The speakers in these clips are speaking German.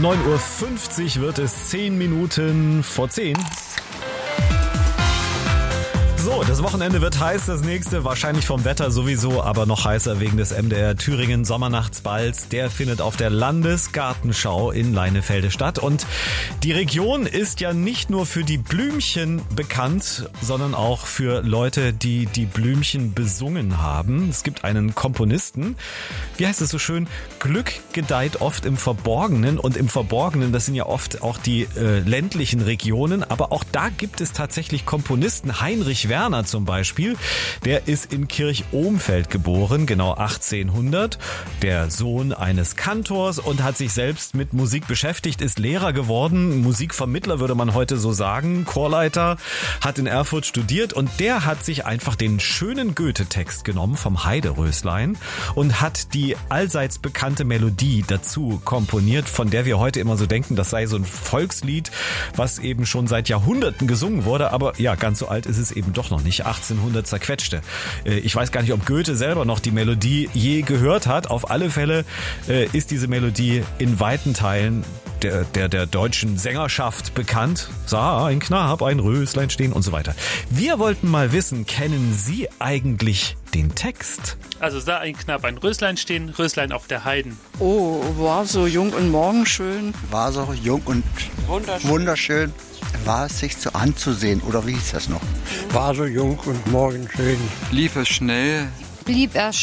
9:50 Uhr wird es 10 Minuten vor 10. So, das Wochenende wird heiß, das nächste wahrscheinlich vom Wetter sowieso, aber noch heißer wegen des MDR Thüringen Sommernachtsballs. Der findet auf der Landesgartenschau in Leinefelde statt und die Region ist ja nicht nur für die Blümchen bekannt, sondern auch für Leute, die die Blümchen besungen haben. Es gibt einen Komponisten, wie heißt es so schön, Glück gedeiht oft im Verborgenen und im Verborgenen, das sind ja oft auch die ländlichen Regionen, aber auch da gibt es tatsächlich Komponisten. Heinrich Werner zum Beispiel, der ist in Kirch-Ohmfeld geboren, genau 1800, der Sohn eines Kantors und hat sich selbst mit Musik beschäftigt, ist Lehrer geworden, Musikvermittler würde man heute so sagen, Chorleiter, hat in Erfurt studiert und der hat sich einfach den schönen Goethe-Text genommen vom Heideröslein und hat die allseits bekannte Melodie dazu komponiert, von der wir heute immer so denken, das sei so ein Volkslied, was eben schon seit Jahrhunderten gesungen wurde, aber ja, ganz so alt ist es eben doch noch nicht, 1800 zerquetschte. Ich weiß gar nicht, ob Goethe selber noch die Melodie je gehört hat. Auf alle Fälle ist diese Melodie in weiten Teilen der deutschen Sängerschaft bekannt. Sah ein Knab, ein Röslein stehen und so weiter. Wir wollten mal wissen, kennen Sie eigentlich den Text? Also sah ein Knab ein Röslein stehen, Röslein auf der Heiden. Oh, war so jung und morgenschön. War so jung und wunderschön. War es sich so anzusehen, oder wie hieß das noch? War so jung und morgenschön. Lief es schnell. Blieb er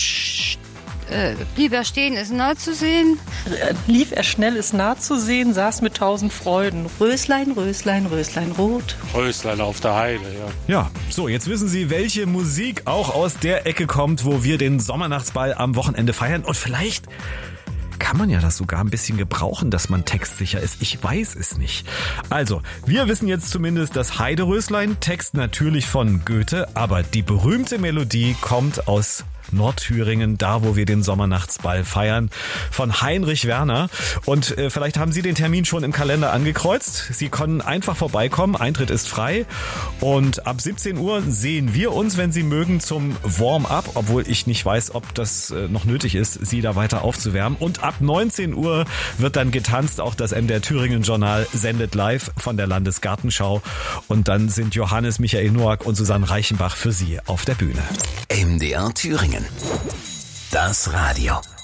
stehen, ist nah zu sehen. Lief er schnell, ist nah zu sehen, saß mit 1000 Freuden. Röslein, Röslein, Röslein rot. Röslein auf der Heide, ja. Ja, so, jetzt wissen Sie, welche Musik auch aus der Ecke kommt, wo wir den Sommernachtsball am Wochenende feiern. Und vielleicht kann man ja das sogar ein bisschen gebrauchen, dass man textsicher ist. Ich weiß es nicht. Also, wir wissen jetzt zumindest, das Heideröslein, Text natürlich von Goethe, aber die berühmte Melodie kommt aus Nordthüringen, da wo wir den Sommernachtsball feiern, von Heinrich Werner. Und vielleicht haben Sie den Termin schon im Kalender angekreuzt. Sie können einfach vorbeikommen, Eintritt ist frei. Und ab 17 Uhr sehen wir uns, wenn Sie mögen, zum Warm-up, obwohl ich nicht weiß, ob das noch nötig ist, Sie da weiter aufzuwärmen. Und ab 19 Uhr wird dann getanzt, auch das MDR Thüringen Journal sendet live von der Landesgartenschau. Und dann sind Johannes Michael Noack und Susanne Reichenbach für Sie auf der Bühne. MDR Thüringen. Das Radio.